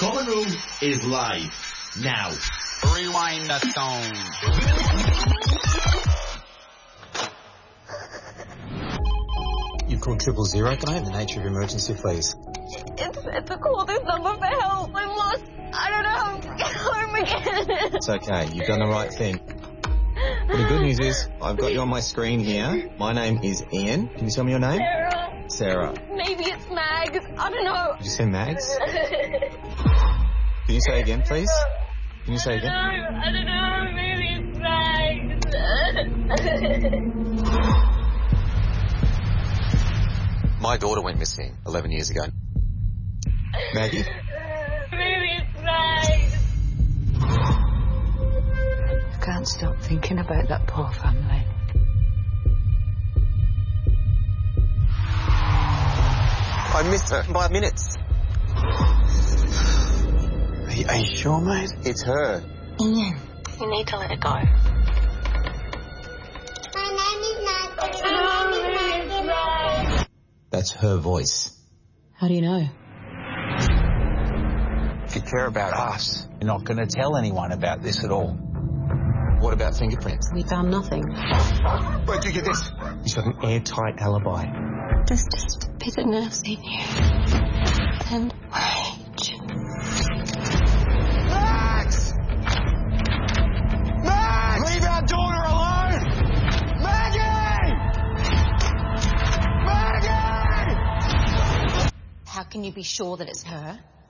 Common Room is live now. Rewind the song. You've called 000. Can I have the nature of your emergency, please? It's a call this number for help. I'm lost. I don't know how to get home again. It's okay. You've done the right thing. Well, the good news is I've got you on my screen here. My name is Ian. Can you tell me your name? Sarah. Sarah. Maybe it's Mags. I don't know. Did you say Mags? Can you say again, please? Can you say again? I don't know. Maybe it's Mags. My daughter went missing 11 years ago. Maggie? Maybe it's Mags. I can't stop thinking about that poor family. I missed her by minutes. Are you sure, mate? It's her. Ian, you need to let it go. That's her voice. How do you know? If you care about us, you're not going to tell anyone about this at all. What about fingerprints? We found nothing. Where'd you get this? He's got an airtight alibi. There's just a bit of nursing in you. And rage. Max! Max! Leave our daughter alone! Maggie! Maggie! How can you be sure that it's her?